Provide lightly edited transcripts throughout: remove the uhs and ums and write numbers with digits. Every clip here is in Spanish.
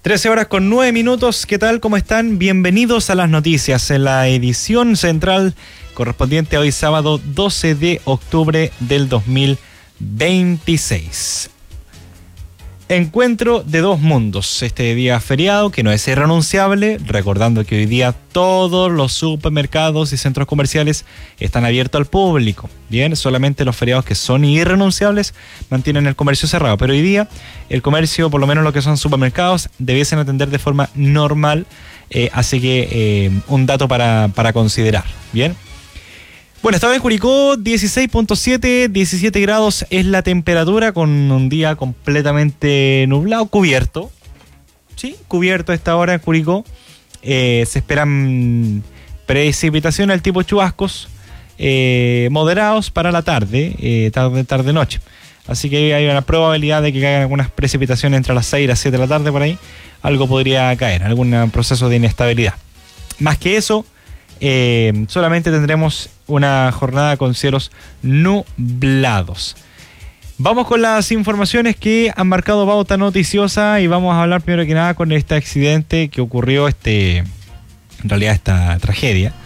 13:09. ¿Qué tal? ¿Cómo están? Bienvenidos a las noticias en la edición central correspondiente a hoy sábado 12 de octubre del 2026. Encuentro de dos mundos. Este día feriado que no es irrenunciable, recordando que hoy día todos los supermercados y centros comerciales están abiertos al público. Bien, solamente los feriados que son irrenunciables mantienen el comercio cerrado, pero hoy día el comercio, por lo menos lo que son supermercados, debiesen atender de forma normal, así que un dato para considerar. Bien. Bueno, estaba en Curicó, 16.7, 17 grados es la temperatura, con un día completamente nublado, cubierto. Sí, cubierto a esta hora en Curicó. Se esperan precipitaciones del tipo chubascos moderados para la tarde, tarde-noche. Así que hay una probabilidad de que caigan algunas precipitaciones entre las 6 y las 7 de la tarde por ahí. Algo podría caer, algún proceso de inestabilidad. Más que eso, solamente tendremos una jornada con cielos nublados. Vamos con las informaciones que han marcado pauta noticiosa y vamos a hablar primero que nada con este accidente que ocurrió, en realidad esta tragedia.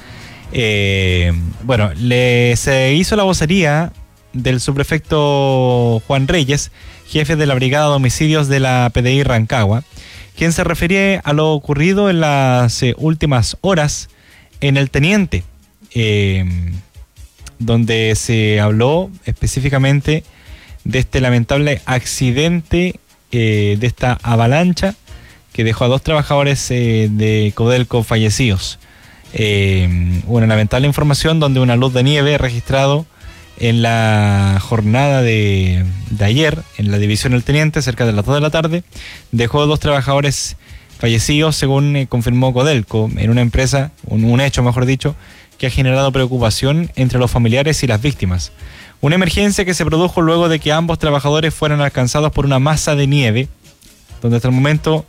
Se hizo la vocería del subprefecto Juan Reyes, jefe de la Brigada de Homicidios de la PDI Rancagua, quien se refiere a lo ocurrido en las últimas horas en el Teniente, donde se habló específicamente de este lamentable accidente, de esta avalancha que dejó a 2 trabajadores de Codelco fallecidos. Una lamentable información donde una luz de nieve registrado en la jornada de ayer en la división del Teniente, cerca de las 2 de la tarde, dejó a 2 trabajadores fallecidos, según confirmó Codelco, en una empresa, un hecho mejor dicho, que ha generado preocupación entre los familiares y las víctimas. Una emergencia que se produjo luego de que ambos trabajadores fueran alcanzados por una masa de nieve, donde hasta el momento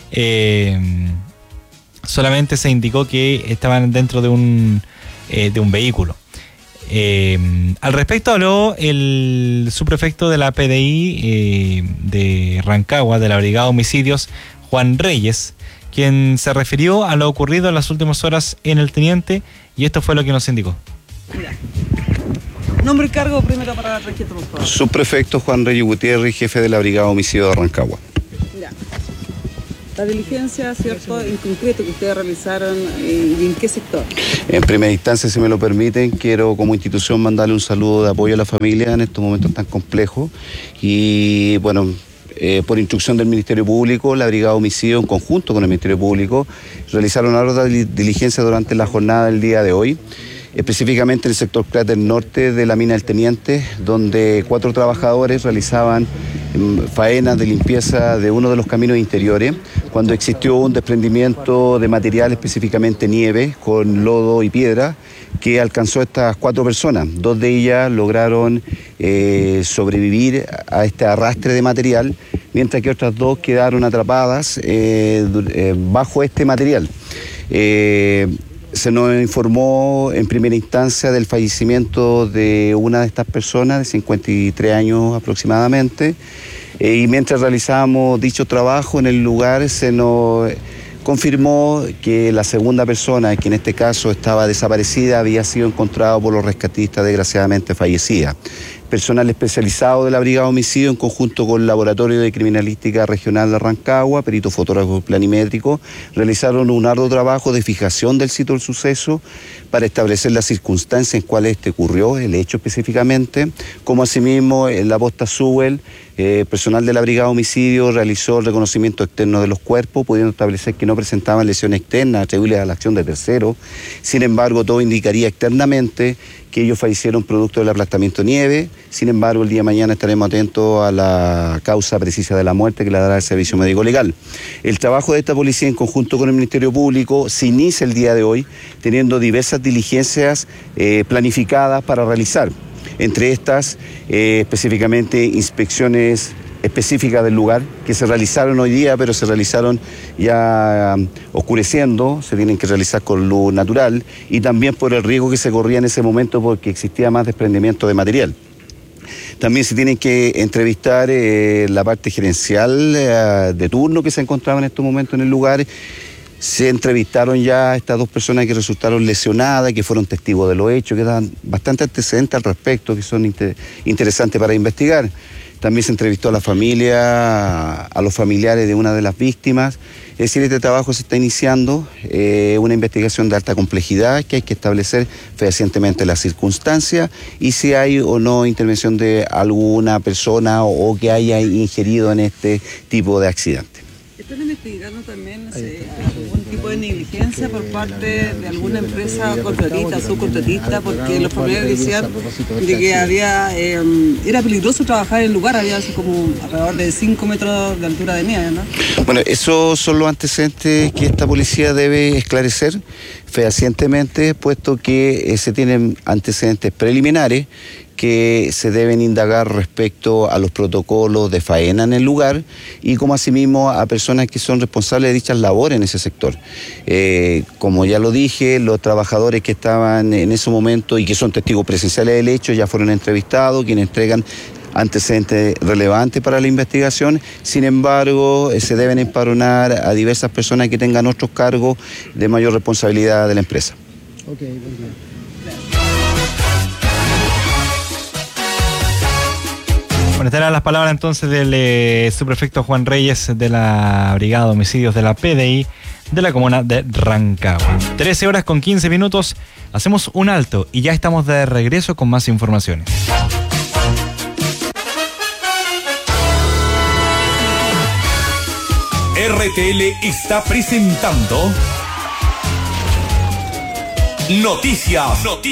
solamente se indicó que estaban dentro de un vehículo. Al respecto habló el subprefecto de la PDI de Rancagua, de la Brigada de Homicidios, Juan Reyes, quien se refirió a lo ocurrido en las últimas horas en el Teniente, y esto fue lo que nos indicó. Nombre y cargo primero para el registro, por favor. Subprefecto Juan Reyes Gutiérrez, jefe de la Brigada de Homicidios de Rancagua. Ya. La diligencia, ¿cierto?, en concreto que ustedes realizaron, ¿y en qué sector? En primera instancia, si me lo permiten, quiero como institución mandarle un saludo de apoyo a la familia en estos momentos tan complejos. Y bueno, por instrucción del Ministerio Público, la Brigada de Homicidio, en conjunto con el Ministerio Público, realizaron una otra diligencia durante la jornada del día de hoy, específicamente en el sector cráter norte de la mina del Teniente, donde 4 trabajadores realizaban faenas de limpieza de uno de los caminos interiores, cuando existió un desprendimiento de material, específicamente nieve, con lodo y piedra, que alcanzó a estas 4 personas. 2 de ellas lograron sobrevivir a este arrastre de material, mientras que otras 2 quedaron atrapadas bajo este material. Se nos informó en primera instancia del fallecimiento de una de estas personas, de 53 años aproximadamente, y mientras realizábamos dicho trabajo en el lugar se nos confirmó que la segunda persona, que en este caso estaba desaparecida, había sido encontrada por los rescatistas, desgraciadamente fallecida. Personal especializado de la Brigada de Homicidio, en conjunto con el Laboratorio de Criminalística Regional de Rancagua, perito fotógrafo planimétrico, realizaron un arduo trabajo de fijación del sitio del suceso para establecer las circunstancias en cuales ocurrió, el hecho específicamente, como asimismo en la posta Suel, personal de la Brigada de Homicidio realizó el reconocimiento externo de los cuerpos, pudiendo establecer que no presentaban lesiones externas atribuibles a la acción de terceros. Sin embargo, todo indicaría externamente que ellos fallecieron producto del aplastamiento de nieve. Sin embargo, el día de mañana estaremos atentos a la causa precisa de la muerte que la dará el Servicio Médico Legal. El trabajo de esta policía en conjunto con el Ministerio Público se inicia el día de hoy, teniendo diversas diligencias planificadas para realizar. Entre estas, específicamente inspecciones específicas del lugar que se realizaron hoy día, pero se realizaron ya oscureciendo, se tienen que realizar con luz natural, y también por el riesgo que se corría en ese momento porque existía más desprendimiento de material. También se tienen que entrevistar la parte gerencial de turno que se encontraba en estos momentos en el lugar. Se entrevistaron ya a estas 2 personas que resultaron lesionadas, que fueron testigos de los hechos, que dan bastante antecedentes al respecto, que son interesantes para investigar. También se entrevistó a la familia, a los familiares de una de las víctimas. Es decir, este trabajo se está iniciando, una investigación de alta complejidad, que hay que establecer fehacientemente las circunstancias y si hay o no intervención de alguna persona o que haya ingerido en este tipo de accidente. ¿Están investigando también algún tipo de negligencia por parte de alguna empresa contratista, subcontratista? Porque los familiares decían de que era peligroso trabajar en el lugar, había así como alrededor de 5 metros de altura de nieve, ¿no? Bueno, esos son los antecedentes que esta policía debe esclarecer fehacientemente, puesto que se tienen antecedentes preliminares que se deben indagar respecto a los protocolos de faena en el lugar y como asimismo a personas que son responsables de dichas labores en ese sector. Como ya lo dije, los trabajadores que estaban en ese momento y que son testigos presenciales del hecho ya fueron entrevistados, quienes entregan antecedentes relevantes para la investigación. Sin embargo, se deben empadronar a diversas personas que tengan otros cargos de mayor responsabilidad de la empresa. Okay, muy bien. Bueno, estas eran las palabras entonces del subprefecto Juan Reyes de la Brigada de Homicidios de la PDI de la comuna de Rancagua. 13 horas con 15 minutos, hacemos un alto y ya estamos de regreso con más informaciones. RTL está presentando Noticias.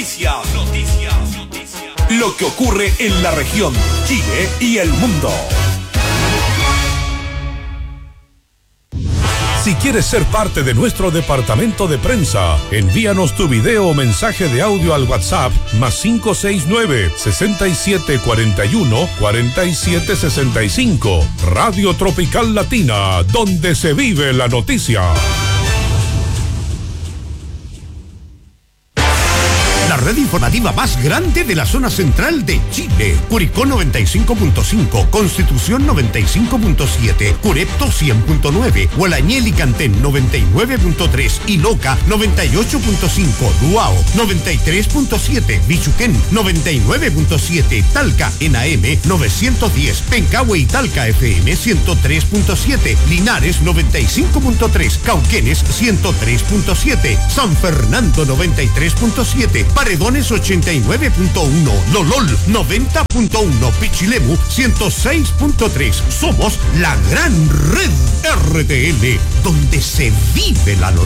Lo que ocurre en la región, Chile y el mundo. Si quieres ser parte de nuestro departamento de prensa, envíanos tu video o mensaje de audio al WhatsApp +569 6741 4765. Radio Tropical Latina, donde se vive la noticia. La red informativa más grande de la zona central de Chile. Curicó 95.5, Constitución 95.7, Curepto 100.9, Gualañel y Cantén 99.3, Iloca 98.5, Duao 93.7, Bichuquén 99.7, Talca en AM 910, Pencahue y Talca FM 103.7, Linares 95.3, Cauquenes 103.7, San Fernando 93.7, Paredones 89.1, Lolol 90.1, Pichilemu 106.3. Somos la gran red RTL, donde se vive la noticia.